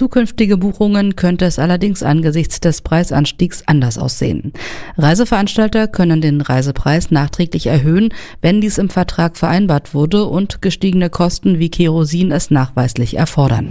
zukünftige Buchungen könnte es allerdings angesichts des Preisanstiegs anders aussehen. Reiseveranstalter können den Reisepreis nachträglich erhöhen, wenn dies im Vertrag vereinbart wurde und gestiegene Kosten wie Kerosin es nachweislich erfordern.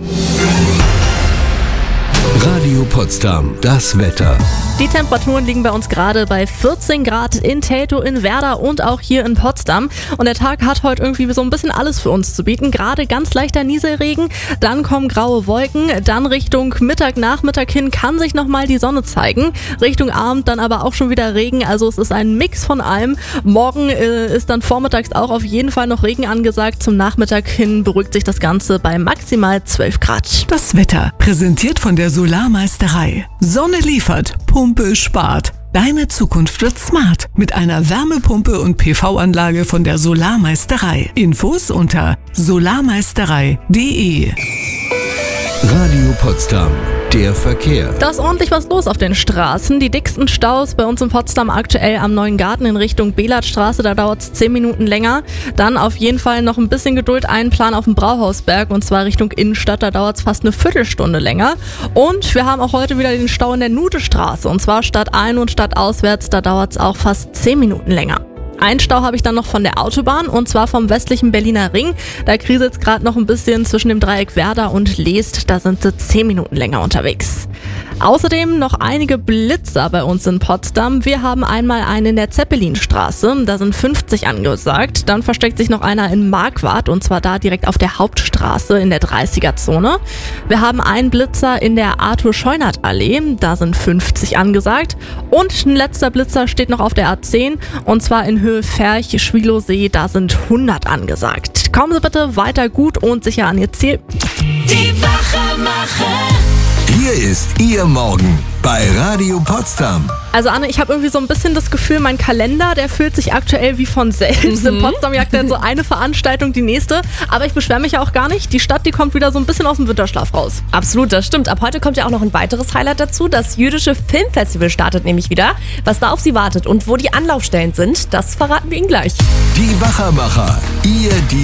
Radio Potsdam, das Wetter. Die Temperaturen liegen bei uns gerade bei 14 Grad in Teltow, in Werder und auch hier in Potsdam. Und der Tag hat heute irgendwie so ein bisschen alles für uns zu bieten. Gerade ganz leichter Nieselregen, dann kommen graue Wolken, dann Richtung Mittag, Nachmittag hin kann sich nochmal die Sonne zeigen. Richtung Abend dann aber auch schon wieder Regen, also es ist ein Mix von allem. Morgen ist dann vormittags auch auf jeden Fall noch Regen angesagt. Zum Nachmittag hin beruhigt sich das Ganze bei maximal 12 Grad. Das Wetter, präsentiert von der Solarmeisterei. Sonne liefert, Pumpe spart. Deine Zukunft wird smart mit einer Wärmepumpe und PV-Anlage von der Solarmeisterei. Infos unter solarmeisterei.de. Radio Potsdam, der Verkehr. Da ist ordentlich was los auf den Straßen. Die dicksten Staus bei uns in Potsdam aktuell am Neuen Garten in Richtung Belatstraße. Da dauert es 10 Minuten länger. Dann auf jeden Fall noch ein bisschen Geduld einplanen auf dem Brauhausberg und zwar Richtung Innenstadt. Da dauert es fast eine Viertelstunde länger. Und wir haben auch heute wieder den Stau in der Nudestraße und zwar stadtein und stadtauswärts. Da dauert es auch fast 10 Minuten länger. Einen Stau habe ich dann noch von der Autobahn und zwar vom westlichen Berliner Ring. Da kriselt es gerade noch ein bisschen zwischen dem Dreieck Werder und Leest. Da sind sie 10 Minuten länger unterwegs. Außerdem noch einige Blitzer bei uns in Potsdam. Wir haben einmal einen in der Zeppelinstraße. Da sind 50 angesagt. Dann versteckt sich noch einer in Marquardt und zwar da direkt auf der Hauptstraße in der 30er-Zone. Wir haben einen Blitzer in der Arthur-Scheunert-Allee. Da sind 50 angesagt. Und ein letzter Blitzer steht noch auf der A10 und zwar in Höhe Ferch-Schwilosee, da sind 100 angesagt. Kommen Sie bitte weiter gut und sicher an Ihr Ziel. Die Wachermacher. Hier ist Ihr Morgen bei Radio Potsdam. Also Anne, ich habe irgendwie so ein bisschen das Gefühl, mein Kalender, der füllt sich aktuell wie von selbst. In Potsdam jagt dann so eine Veranstaltung die nächste. Aber ich beschwere mich ja auch gar nicht. Die Stadt, die kommt wieder so ein bisschen aus dem Winterschlaf raus. Absolut, das stimmt. Ab heute kommt ja auch noch ein weiteres Highlight dazu. Das jüdische Filmfestival startet nämlich wieder. Was da auf Sie wartet und wo die Anlaufstellen sind, das verraten wir Ihnen gleich. Die Wachermacher, Ihr